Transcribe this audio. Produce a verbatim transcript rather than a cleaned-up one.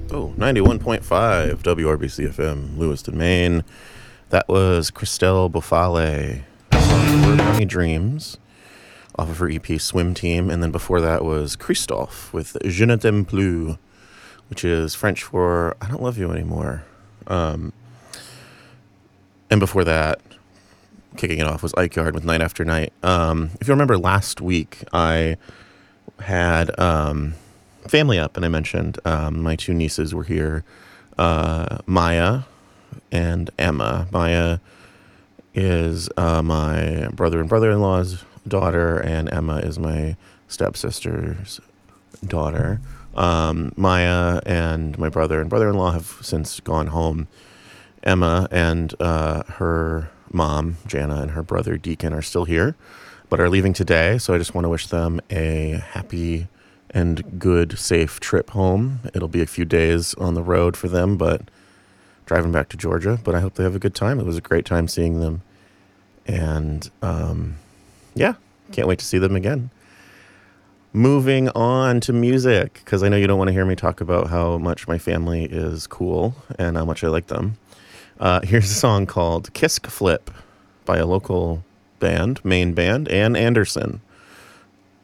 Oh, ninety-one point five W R B C F M, Lewiston, Maine. That was Christelle Beaufale, Word Money Dreams, off of her E P Swim Team. And then before that was Christophe with Je ne t'aime plus, which is French for I don't love you anymore. Um, and before that, kicking it off, was Ike Yard with Night After Night. Um, if you remember last week, I had um, family up, and I mentioned um, my two nieces were here, uh, Maya and Emma. Maya is uh, my brother and brother-in-law's daughter, and Emma is my stepsister's daughter. Um, Maya and my brother and brother-in-law have since gone home. Emma and uh, her mom, Jana, and her brother, Deacon, are still here, but are leaving today. So I just want to wish them a happy and good, safe trip home. It'll be a few days on the road for them, but driving back to Georgia. But I hope they have a good time. It was a great time seeing them. And um, yeah, can't wait to see them again. Moving on to music, because I know you don't want to hear me talk about how much my family is cool and how much I like them. Uh, here's a song called Kisk Flip by a local band, main band, Ann Anderson.